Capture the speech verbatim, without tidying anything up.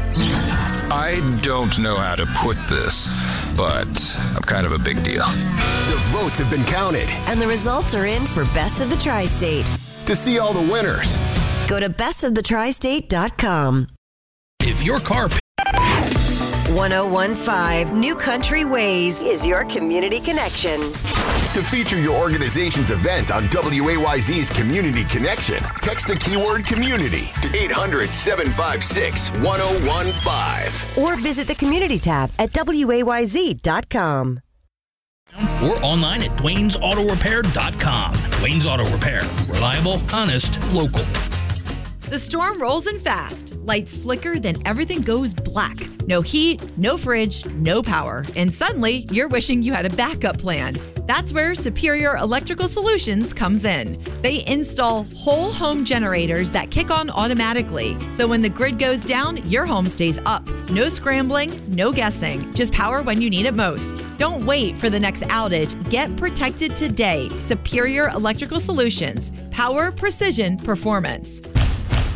I don't know how to put this, but I'm kind of a big deal. The votes have been counted, and the results are in for Best of the Tri-State. To see all the winners, go to best of the tri state dot com. If your car... one oh one point five New Country Ways is your community connection. To feature your organization's event on W A Y Z's Community Connection, text the keyword community to eight hundred, seven five six, one oh one five. Or visit the community tab at W A Y Z dot com. Or online at Dwayne's Auto Repair dot com. Dwayne's Auto Repair. Reliable, honest, local. The storm rolls in fast. Lights flicker, then everything goes black. No heat, no fridge, no power. And suddenly, you're wishing you had a backup plan. That's where Superior Electrical Solutions comes in. They install whole home generators that kick on automatically. So when the grid goes down, your home stays up. No scrambling, no guessing. Just power when you need it most. Don't wait for the next outage. Get protected today. Superior Electrical Solutions. Power, precision, performance.